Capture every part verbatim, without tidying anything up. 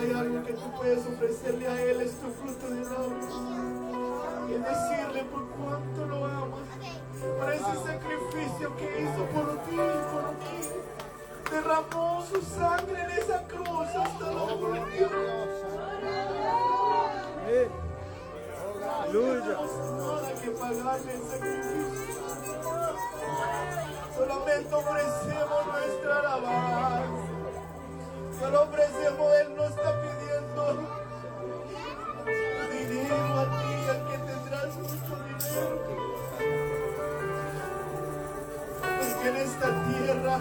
hay algo que tú puedes ofrecerle a Él, es tu fruto de labios. Y decirle por cuánto lo amas, por ese sacrificio que hizo por ti, por ti. Derramó su sangre en esa cruz hasta lo último. No tenemos nada que pagarle el sacrificio. Solamente ofrecemos nuestra alabanza. Solo ofrecemos, Él nos está pidiendo dinero a ti, al que tendrás mucho dinero. Porque en esta tierra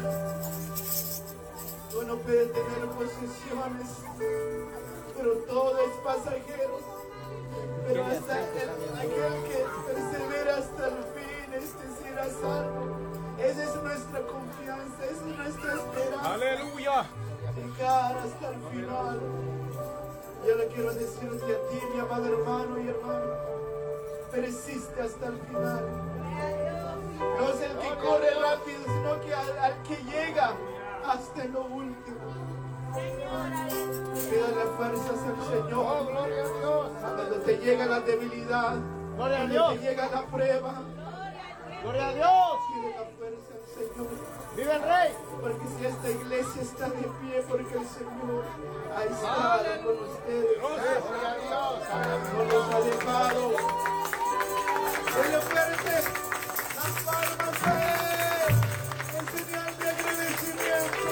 uno puede tener posesiones, pero todo es pasajero. Pero hasta el, aquel que persevera hasta el fin, este será salvo. Esa es nuestra confianza, esa es nuestra esperanza. ¡Aleluya! Llegar hasta el final. Yo le quiero decirte a ti, mi amado hermano y hermana, persiste hasta el final. No es el que corre rápido, sino que al, al que llega hasta lo último. Pídale fuerzas al Señor. Oh, gloria a Dios. Cuando te llega la debilidad, Gloria a cuando Dios. te llega la prueba, Gloria a Dios. pide la fuerza al Señor. Vive el Rey. Porque si esta iglesia está de pie, porque el Señor ha estado con ustedes. Gloria a Dios. No los ha dejado. Denle fuerte las palmas a Él, en señal de agradecimiento.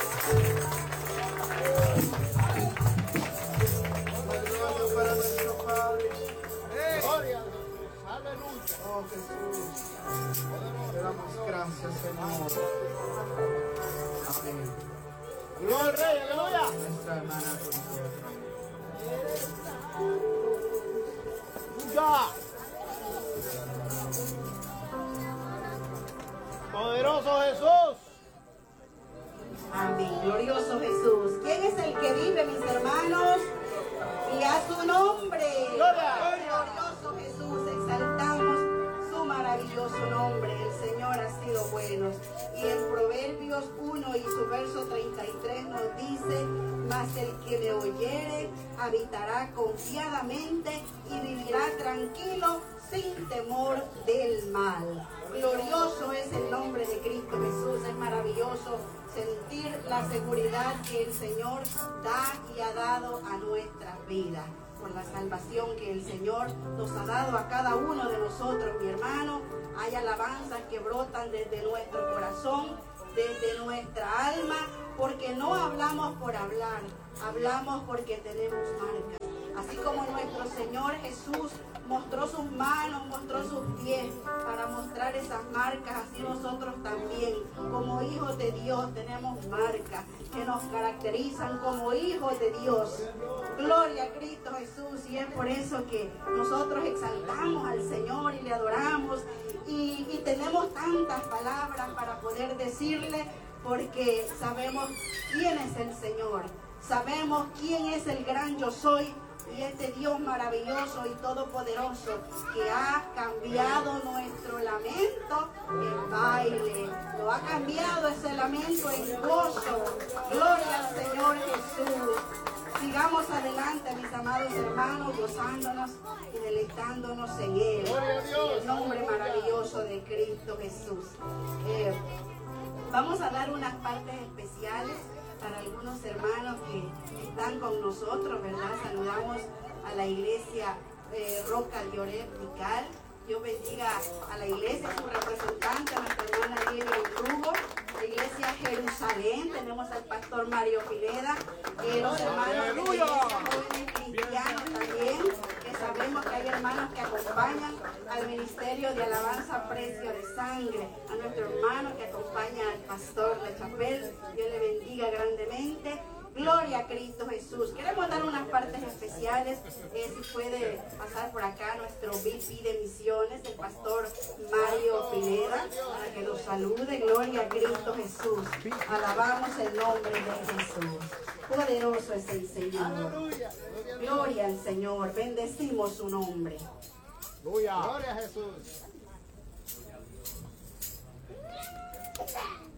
Gloria para nuestro Padre. Gloria a Dios. Aleluya. Oh Jesús, te damos gracias, Señor. Amén. Gloria al Rey. Aleluya. Nuestra hermana con nosotros. ¡Aleluya! Poderoso Jesús. Amén. Glorioso Jesús. ¿Quién es el que vive, mis hermanos? Y a su nombre. Gloria. Glorioso Jesús. Exaltamos su maravilloso nombre. El Señor ha sido bueno. Y en Proverbios uno y su verso treinta y tres nos dice: mas el que me oyere habitará confiadamente y vivirá tranquilo sin temor del mal. Glorioso es el nombre de Cristo Jesús. Es maravilloso sentir la seguridad que el Señor da y ha dado a nuestras vidas, por la salvación que el Señor nos ha dado a cada uno de nosotros, mi hermano. Hay alabanzas que brotan desde nuestro corazón, desde nuestra alma, porque no hablamos por hablar, hablamos porque tenemos marcas. Así como nuestro Señor Jesús mostró sus manos, mostró sus pies para mostrar esas marcas, así nosotros también, como hijos de Dios, tenemos marcas que nos caracterizan como hijos de Dios. Gloria a Cristo Jesús, y es por eso que nosotros exaltamos al Señor y le adoramos, y, y tenemos tantas palabras para poder decirle, porque sabemos quién es el Señor, sabemos quién es el gran yo soy. Y este Dios maravilloso y todopoderoso que ha cambiado nuestro lamento en baile, lo ha cambiado ese lamento en gozo. Gloria al Señor Jesús. Sigamos adelante, mis amados hermanos, gozándonos y deleitándonos en Él. En el nombre maravilloso de Cristo Jesús. Eh, vamos a dar unas partes especiales para algunos hermanos que están con nosotros, ¿verdad? Saludamos a la iglesia eh, Roca Lloret Pical. Dios bendiga a la iglesia, su representante, a nuestra hermana Lilian Rugo. La iglesia Jerusalén, tenemos al pastor Mario Pineda, eh, los hermanos de la iglesia Jóvenes Cristianos también, que sabemos que hay hermanos que acompañan al ministerio de alabanza Precio de Sangre, a nuestro hermano que acompaña al pastor de Chapel. Dios le bendiga grandemente. Gloria a Cristo Jesús. Queremos dar unas partes especiales. Eh, si puede pasar por acá nuestro V P de misiones, el pastor Mario Pineda, para que los salude. Gloria a Cristo Jesús. Alabamos el nombre de Jesús. Poderoso es el Señor. Gloria al Señor. Bendecimos su nombre. Gloria a Jesús.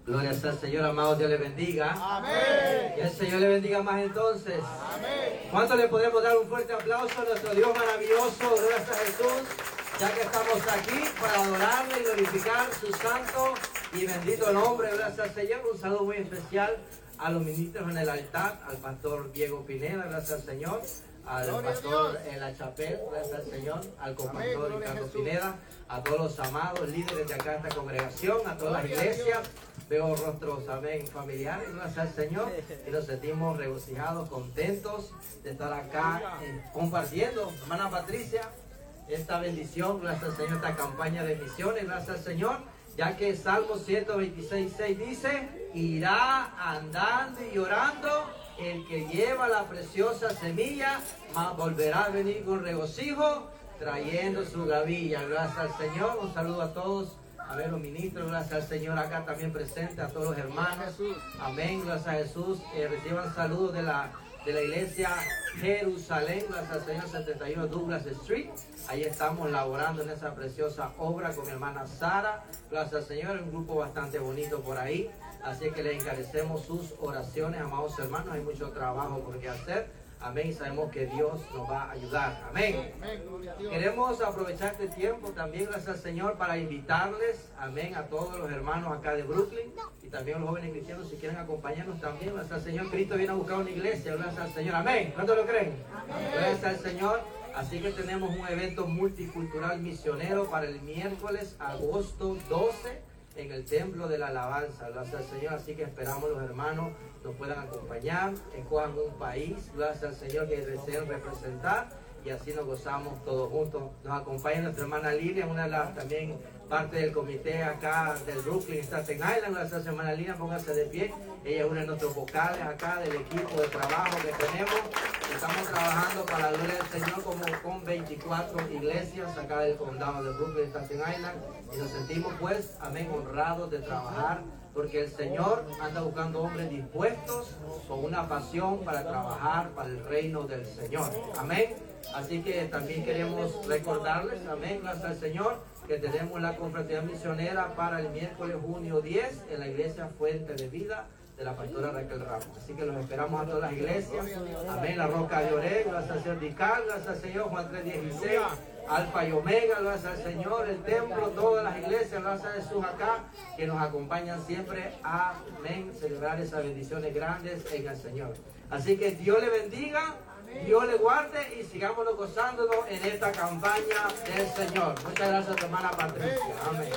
Gloria sea al Señor, amados, Dios le bendiga. Amén. Que el Señor le bendiga más entonces. Amén. ¿Cuánto le podemos dar un fuerte aplauso a nuestro Dios maravilloso? Gracias a Jesús, ya que estamos aquí para adorarle y glorificar su santo y bendito nombre. Gracias al Señor. Un saludo muy especial a los ministros en el altar, al pastor Diego Pineda, gracias al Señor, al Gloria a pastor Dios. en la chapel, gracias al Señor, al compastor Gloria a Ricardo Jesús. Pineda, a todos los amados líderes de acá de esta congregación, a todas las Gloria a iglesias. Veo rostros, amén, familiares, gracias al Señor, y nos sentimos regocijados, contentos de estar acá eh, compartiendo, hermana Patricia, esta bendición, gracias al Señor, esta campaña de misiones, gracias al Señor, ya que Salmo ciento veintiséis, seis dice, irá andando y llorando el que lleva la preciosa semilla, mas volverá a venir con regocijo, trayendo su gavilla. Gracias al Señor, un saludo a todos, a ver los ministros, gracias al Señor acá también presente, a todos los hermanos, amén, gracias a Jesús, eh, reciban saludos de la, de la iglesia Jerusalén, gracias al Señor, setenta y uno Douglas Street. Ahí estamos laborando en esa preciosa obra con mi hermana Sara. Gracias al Señor, un grupo bastante bonito por ahí. Así que les encarecemos sus oraciones, amados hermanos. Hay mucho trabajo por qué hacer. Amén. Sabemos que Dios nos va a ayudar. Amén. Amén. Gloria a Dios. Queremos aprovechar este tiempo también, gracias al Señor, para invitarles, amén, a todos los hermanos acá de Brooklyn y también a los jóvenes cristianos, si quieren acompañarnos también. Gracias al Señor, Cristo viene a buscar una iglesia. Gracias al Señor. Amén. ¿Cuántos lo creen? Amén. Gracias al Señor. Así que tenemos un evento multicultural misionero para el miércoles, agosto doce, en el Templo de la Alabanza. Gracias al Señor. Así que esperamos los hermanos nos puedan acompañar, escojan un país, gracias al Señor, que deseen representar, y así nos gozamos todos juntos. Nos acompaña nuestra hermana Lilia, una de las también parte del comité acá del Brooklyn Staten Island. Gracias, hermana Lilia, póngase de pie. Ella es una de nuestros vocales acá del equipo de trabajo que tenemos. Estamos trabajando para la gloria del Señor como con veinticuatro iglesias acá del condado de Brooklyn Staten Island, y nos sentimos pues, amén, honrados de trabajar, porque el Señor anda buscando hombres dispuestos con una pasión para trabajar para el reino del Señor. Amén. Así que también queremos recordarles, amén, gracias al Señor, que tenemos la conferencia misionera para el miércoles junio diez en la iglesia Fuente de Vida de la pastora Raquel Ramos. Así que los esperamos a todas las iglesias. Amén. La Roca de Oré, gracias al Señor Dical, gracias al Señor Juan tres dieciséis, Alfa y Omega, gracias al Señor, el templo, todas las iglesias, gracias a Jesús acá, que nos acompañan siempre. Amén. Celebrar esas bendiciones grandes en el Señor. Así que Dios le bendiga, Dios le guarde y sigámonos gozándonos en esta campaña del Señor. Muchas gracias, hermana Patricia. Amén.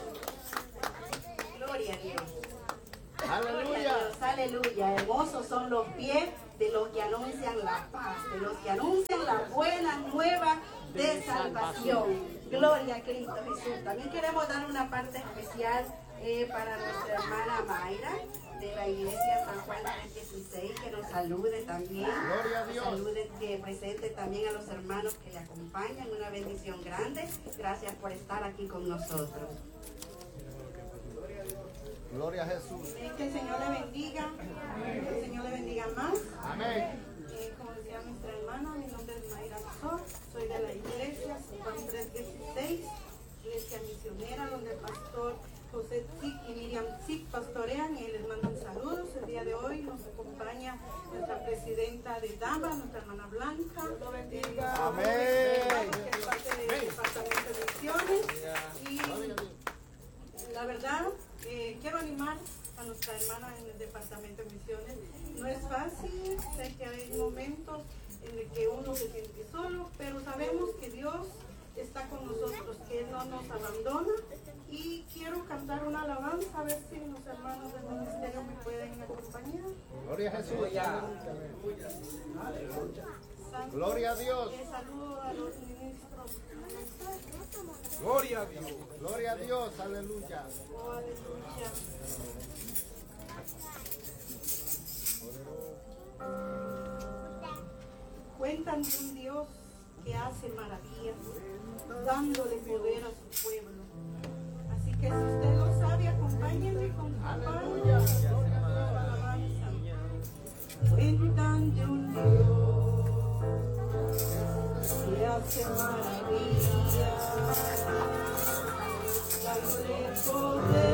Gloria a Dios. Aleluya. Dios, aleluya. Hermosos son los pies de los que anuncian la paz, de los que anuncian la buena nueva de salvación. Gloria a Cristo Jesús. También queremos dar una parte especial eh, para nuestra hermana Mayra de la iglesia San Juan tres dieciséis, que nos salude también. Gloria a Dios. Salude, que presente también a los hermanos que le acompañan. Una bendición grande. Gracias por estar aquí con nosotros. Gloria a Jesús. Que el Señor le bendiga, que el Señor le bendiga más. Amén. Eh, como decía nuestra hermana, mi nombre es Mayra Sor, soy de la iglesia San Juan tres dieciséis, iglesia misionera, donde el pastor José Zic y Miriam Zic pastorean, y les mandan saludos. El día de hoy nos acompaña nuestra presidenta de Dama, nuestra hermana Blanca. Lo bendiga. Amén. Que es parte del departamento de misiones. Y la verdad, eh, quiero animar a nuestra hermana en el departamento de misiones. No es fácil, sé que hay momentos en el que uno se siente solo, pero sabemos que Dios está con nosotros, que Él no nos abandona. Y quiero cantar una alabanza, a ver si los hermanos del ministerio me pueden acompañar. Gloria a Jesús. Santo, Gloria a Dios. eh, saludo a los ministros. Gloria a Dios. Gloria a Dios. Aleluya. Oh, aleluya. Cuentan de un Dios que hace maravillas, dándole poder a su pueblo. Así que si usted lo sabe, acompáñenme con su Aleluya. alabanza. Cuentan de un Dios que hace maravillas, dándole poder